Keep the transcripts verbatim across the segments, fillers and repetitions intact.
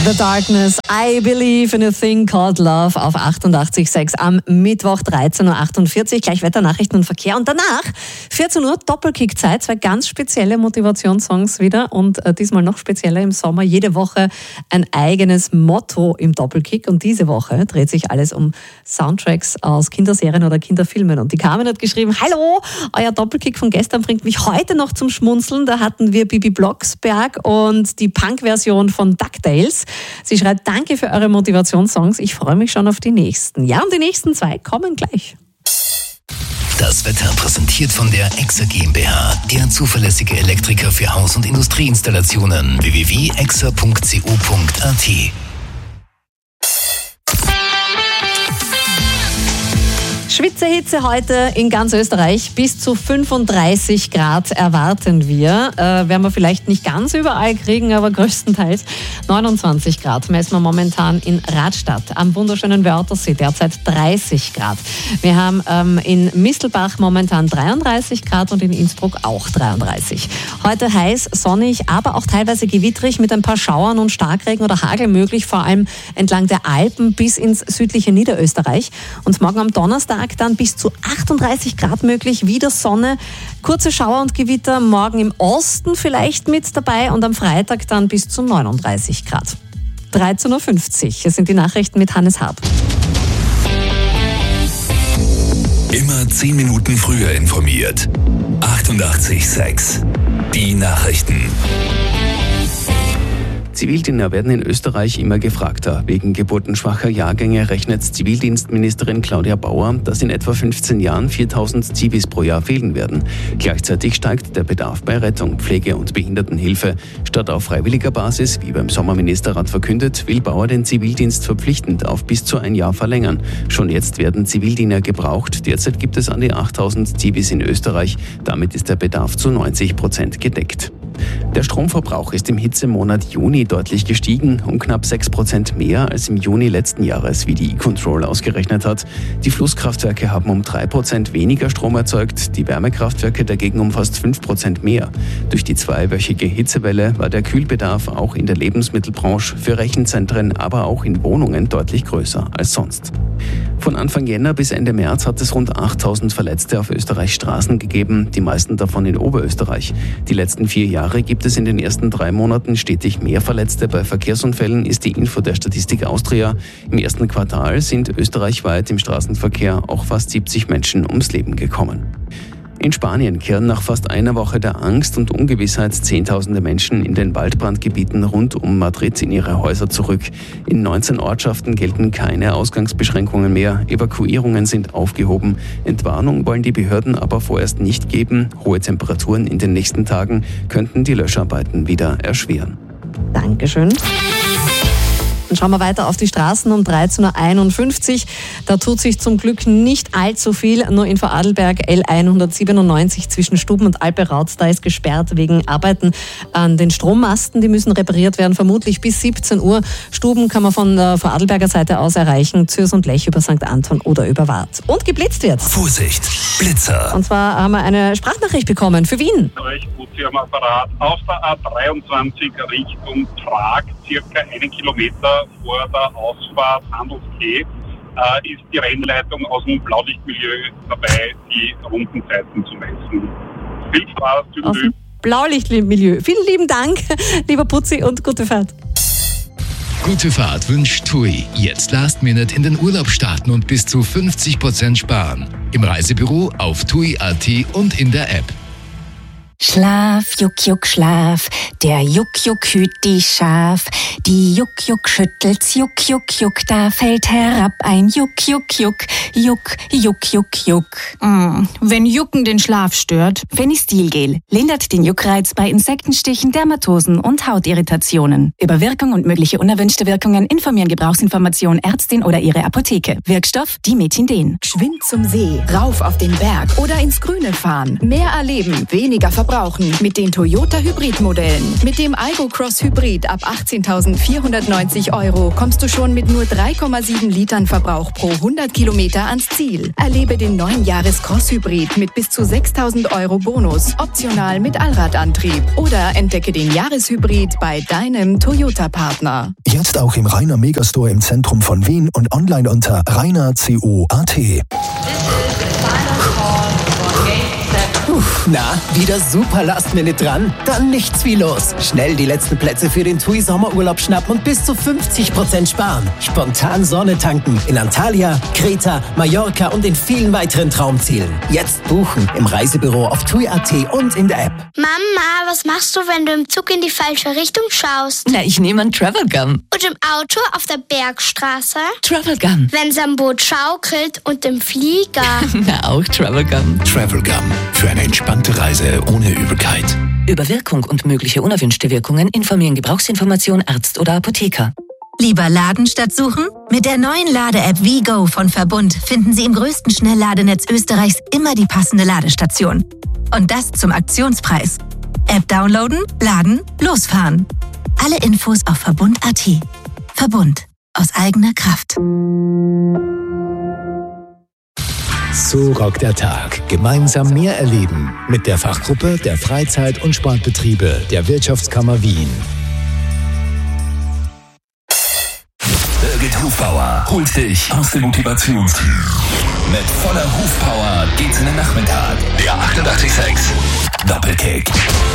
The Darkness, I Believe in a Thing Called Love auf achtundachtzig Komma sechs am Mittwoch dreizehn Uhr achtundvierzig. Gleich Wetter, Nachrichten und Verkehr. Und danach vierzehn Uhr Doppelkick-Zeit. Zwei ganz spezielle Motivationssongs wieder und äh, diesmal noch spezieller im Sommer. Jede Woche ein eigenes Motto im Doppelkick. Und diese Woche dreht sich alles um Soundtracks aus Kinderserien oder Kinderfilmen. Und die Carmen hat geschrieben, hallo, euer Doppelkick von gestern bringt mich heute noch zum Schmunzeln. Da hatten wir Bibi Blocksberg und die Punk-Version von DuckTales. Sie schreibt, danke für eure Motivationssongs. Ich freue mich schon auf die nächsten. Ja, und die nächsten zwei kommen gleich. Das Wetter präsentiert von der Exa GmbH, der zuverlässige Elektriker für Haus- und Industrieinstallationen. w w w punkt exa punkt co punkt a t. Schwitzehitze heute in ganz Österreich. Bis zu fünfunddreißig Grad erwarten wir. Äh, werden wir vielleicht nicht ganz überall kriegen, aber größtenteils neunundzwanzig Grad messen wir momentan in Radstadt. Am wunderschönen Wörthersee derzeit dreißig Grad. Wir haben ähm, in Mistelbach momentan dreiunddreißig Grad und in Innsbruck auch dreiunddreißig. Heute heiß, sonnig, aber auch teilweise gewittrig mit ein paar Schauern und Starkregen oder Hagel möglich, vor allem entlang der Alpen bis ins südliche Niederösterreich. Und morgen am Donnerstag dann bis zu achtunddreißig Grad möglich, wieder Sonne, kurze Schauer und Gewitter, morgen im Osten vielleicht mit dabei und am Freitag dann bis zu neununddreißig Grad. dreizehn Uhr fünfzig, hier sind die Nachrichten mit Hannes Hart. Immer zehn Minuten früher informiert. achtundachtzig Komma sechs. Die Nachrichten. Zivildiener werden in Österreich immer gefragter. Wegen geburtenschwacher Jahrgänge rechnet Zivildienstministerin Claudia Bauer, dass in etwa fünfzehn Jahren viertausend Zivis pro Jahr fehlen werden. Gleichzeitig steigt der Bedarf bei Rettung, Pflege und Behindertenhilfe. Statt auf freiwilliger Basis, wie beim Sommerministerrat verkündet, will Bauer den Zivildienst verpflichtend auf bis zu ein Jahr verlängern. Schon jetzt werden Zivildiener gebraucht. Derzeit gibt es an die achttausend Zivis in Österreich. Damit ist der Bedarf zu neunzig Prozent gedeckt. Der Stromverbrauch ist im Hitzemonat Juni deutlich gestiegen, um knapp sechs Prozent mehr als im Juni letzten Jahres, wie die E-Control ausgerechnet hat. Die Flusskraftwerke haben um drei Prozent weniger Strom erzeugt, die Wärmekraftwerke dagegen um fast fünf Prozent mehr. Durch die zweiwöchige Hitzewelle war der Kühlbedarf auch in der Lebensmittelbranche, für Rechenzentren, aber auch in Wohnungen deutlich größer als sonst. Von Anfang Jänner bis Ende März hat es rund achttausend Verletzte auf Österreichs Straßen gegeben, die meisten davon in Oberösterreich. Die letzten vier Jahre gibt es in den ersten drei Monaten stetig mehr Verletzte. Bei Verkehrsunfällen ist die Info der Statistik Austria. Im ersten Quartal sind österreichweit im Straßenverkehr auch fast siebzig Menschen ums Leben gekommen. In Spanien kehren nach fast einer Woche der Angst und Ungewissheit Zehntausende Menschen in den Waldbrandgebieten rund um Madrid in ihre Häuser zurück. In neunzehn Ortschaften gelten keine Ausgangsbeschränkungen mehr. Evakuierungen sind aufgehoben. Entwarnung wollen die Behörden aber vorerst nicht geben. Hohe Temperaturen in den nächsten Tagen könnten die Löscharbeiten wieder erschweren. Dankeschön. Dann schauen wir weiter auf die Straßen um dreizehn Uhr einundfünfzig. Da tut sich zum Glück nicht allzu viel. Nur in Vorarlberg L hundertsiebenundneunzig zwischen Stuben und Alperaut. Da ist gesperrt wegen Arbeiten an den Strommasten. Die müssen repariert werden, vermutlich bis siebzehn Uhr. Stuben kann man von der Vorarlberger Seite aus erreichen. Zürs und Lech über Sankt Anton oder über Wart. Und geblitzt wird. Vorsicht, Blitzer. Und zwar haben wir eine Sprachnachricht bekommen für Wien. Ich Puzi am Apparat. Auf der A dreiundzwanzig Richtung Prag, circa einen Kilometer vor der Ausfahrt Handelskeh, äh, ist die Rennleitung aus dem Blaulichtmilieu dabei, die Rundenzeiten zu messen. Viel Spaß. Aus dem Blaulichtmilieu. Vielen lieben Dank, lieber Putzi, und gute Fahrt. Gute Fahrt wünscht TUI. Jetzt Last Minute in den Urlaub starten und bis zu fünfzig Prozent sparen. Im Reisebüro, auf tui punkt a t und in der App. Schlaf, Juck, Juck, Schlaf, der Juck, Juck hüt die Schaf. Die Juck, Juck schüttelt's, Juck, Juck, Juck, da fällt herab ein Juck, Juck, Juck, Juck, Juck, Juck, Juck. Mm, wenn Jucken den Schlaf stört. Fenistilgel lindert den Juckreiz bei Insektenstichen, Dermatosen und Hautirritationen. Über Wirkung und mögliche unerwünschte Wirkungen informieren Gebrauchsinformation Ärztin oder ihre Apotheke. Wirkstoff Dimetindin. Schwind zum See, rauf auf den Berg oder ins Grüne fahren. Mehr erleben, weniger verpassen. verbrauchen mit den Toyota Hybrid-Modellen. Mit dem Aygo Cross Hybrid ab achtzehntausendvierhundertneunzig Euro kommst du schon mit nur drei Komma sieben Litern Verbrauch pro hundert Kilometer ans Ziel. Erlebe den neuen Jahres Cross Hybrid mit bis zu sechstausend Euro Bonus, optional mit Allradantrieb. Oder entdecke den Jahreshybrid bei deinem Toyota-Partner. Jetzt auch im Rainer Megastore im Zentrum von Wien und online unter rainer co punkt at. Na, wieder super Last Minute dran? Dann nichts wie los. Schnell die letzten Plätze für den T U I Sommerurlaub schnappen und bis zu fünfzig Prozent sparen. Spontan Sonne tanken in Antalya, Kreta, Mallorca und in vielen weiteren Traumzielen. Jetzt buchen im Reisebüro auf T U I punkt at und in der App. Mama, was machst du, wenn du im Zug in die falsche Richtung schaust? Na, ich nehme ein Travelgun. Und im Auto auf der Bergstraße? Travelgun. Wenn's am Boot schaukelt und im Flieger? Na, auch Travelgun. Travelgun. Für eine entspannte Reise ohne Übelkeit. Über Wirkung und mögliche unerwünschte Wirkungen informieren Gebrauchsinformation Arzt oder Apotheker. Lieber laden statt suchen? Mit der neuen Lade-App WeGo von Verbund finden Sie im größten Schnellladenetz Österreichs immer die passende Ladestation. Und das zum Aktionspreis. App downloaden, laden, losfahren. Alle Infos auf verbund punkt at. Verbund. Aus eigener Kraft. So rockt der Tag. Gemeinsam mehr erleben mit der Fachgruppe der Freizeit- und Sportbetriebe der Wirtschaftskammer Wien. Birgit Hufbauer holt dich aus dem Motivationstief. Mit voller Hufpower geht's in den Nachmittag. Der achtundachtzig Komma sechs Doppelkick.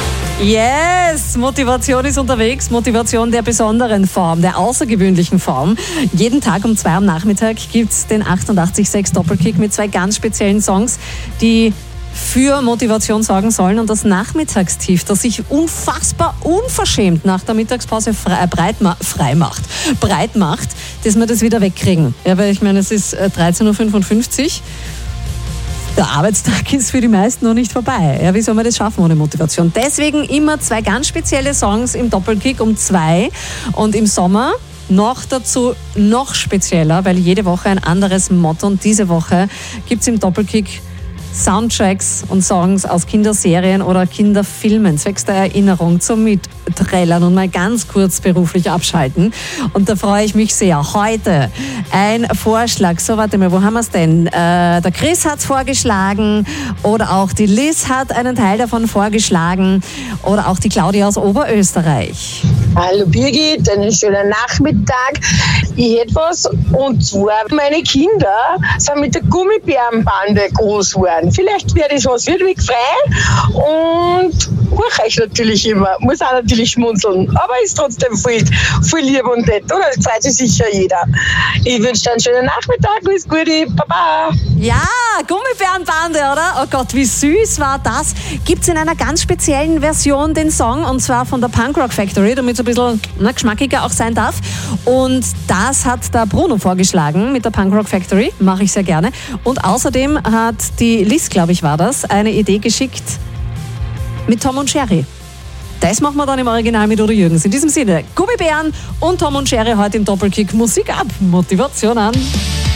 Yes, Motivation ist unterwegs. Motivation der besonderen Form, der außergewöhnlichen Form. Jeden Tag um zwei am Nachmittag gibt's den achtundachtzig Komma sechs Doppelkick mit zwei ganz speziellen Songs, die für Motivation sorgen sollen. Und das Nachmittagstief, das sich unfassbar unverschämt nach der Mittagspause frei, breit ma- frei macht, breit macht, dass wir das wieder wegkriegen. Ja, weil ich meine, es ist dreizehn Uhr fünfundfünfzig. Der Arbeitstag ist für die meisten noch nicht vorbei. Ja, wie soll man das schaffen ohne Motivation? Deswegen immer zwei ganz spezielle Songs im Doppelkick um zwei. Und im Sommer noch dazu noch spezieller, weil jede Woche ein anderes Motto. Und diese Woche gibt es im Doppelkick Soundtracks und Songs aus Kinderserien oder Kinderfilmen, zwecks der Erinnerung zum Mitträllern und mal ganz kurz beruflich abschalten. Und da freue ich mich sehr. Heute ein Vorschlag. So, warte mal, wo haben wir es denn? Äh, der Chris hat es vorgeschlagen oder auch die Liz hat einen Teil davon vorgeschlagen oder auch die Claudia aus Oberösterreich. Hallo Birgit, einen schönen Nachmittag. Ich hätte was, und zwar meine Kinder sind mit der Gummibärenbande groß geworden. Vielleicht wäre das was, wird mich frei und höre euch natürlich immer. Muss auch natürlich schmunzeln, aber ist trotzdem viel, viel lieb und nett, oder? Das freut sich sicher jeder. Ich wünsche dir einen schönen Nachmittag, alles Gute, Baba. Ja, Gummibärenbande, oder? Oh Gott, wie süß war das. Gibt's in einer ganz speziellen Version den Song, und zwar von der Punk Rock Factory, damit es ein bisschen na, geschmackiger auch sein darf. Und das hat der Bruno vorgeschlagen mit der Punk Rock Factory, mache ich sehr gerne. Und außerdem hat die Liz, glaube ich, war das, eine Idee geschickt mit Tom und Jerry. Das machen wir dann im Original mit Udo Jürgens. In diesem Sinne, Gummibären und Tom und Jerry heute im Doppelkick. Musik ab, Motivation an.